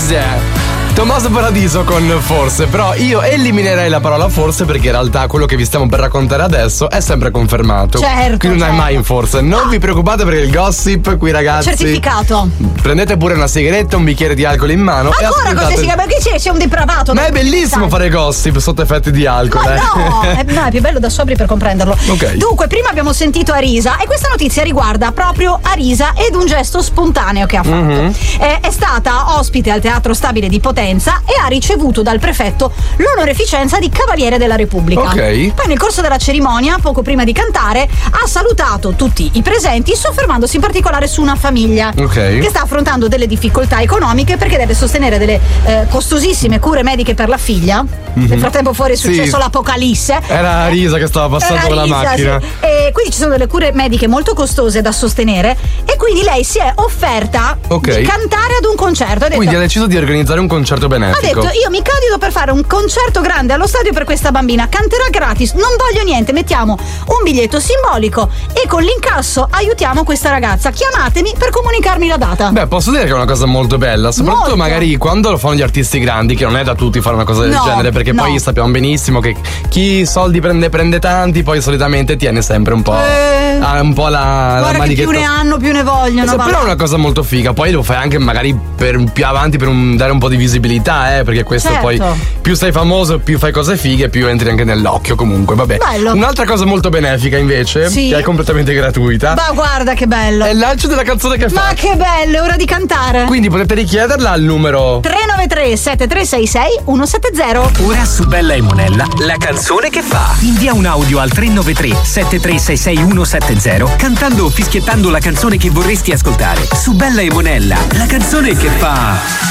Tommaso Paradiso con forse, però io eliminerei la parola forse perché in realtà quello che vi stiamo per raccontare adesso è sempre confermato. Certo. Quindi non è mai in forse. Non vi preoccupate perché il gossip qui, ragazzi. Certificato. Prendete pure una sigaretta, un bicchiere di alcol in mano. Ancora cose si chiama? Perché c'è un depravato. Ma è bellissimo fare gossip sotto effetti di alcol. Ma no, è più bello da sobri per comprenderlo. Ok. Dunque, prima abbiamo sentito Arisa e questa notizia riguarda proprio Arisa ed un gesto spontaneo che ha fatto. È stata ospite al Teatro Stabile di Potenza e ha ricevuto dal prefetto l'onoreficenza di Cavaliere della Repubblica. Ok. Poi nel corso della cerimonia, poco prima di cantare, ha salutato tutti i presenti, soffermandosi in particolare su una famiglia che sta affrontando delle difficoltà economiche perché deve sostenere delle costosissime cure mediche per la figlia. Nel frattempo fuori è successo l'apocalisse. Era Arisa che stava passando con la macchina. Sì. E quindi ci sono delle cure mediche molto costose da sostenere e quindi lei si è offerta di cantare ad un concerto. Ha detto, quindi ha deciso di organizzare un concerto benefico. Ha detto: io mi candido per fare un concerto grande allo stadio per questa bambina, canterà gratis, non voglio niente, mettiamo un biglietto simbolico e con l'incasso aiutiamo questa ragazza, chiamatemi per comunicarmi la data. Beh, posso dire che è una cosa molto bella, soprattutto magari quando lo fanno gli artisti grandi, che non è da tutti fare una cosa del genere, perché poi sappiamo benissimo che chi soldi prende tanti, poi solitamente tiene sempre un po' la manichetta. Più ne hanno più ne vogliono. Però è una cosa molto figa, poi lo fai anche magari per più avanti per dare un po' di visibilità, perché questo poi più sei famoso, più fai cose fighe, più entri anche nell'occhio comunque, vabbè. Bello. Un'altra cosa molto benefica invece, che è completamente gratuita. Ma guarda che bello. È il lancio della canzone che fa. Ma che bello, è ora di cantare. Quindi potete richiederla al numero 393 7366 170. Ora su Bella e Monella, la canzone che fa. Invia un audio al 393 7366 170 cantando o fischiettando la canzone che vorresti ascoltare. Su Bella e Monella, la canzone che fa.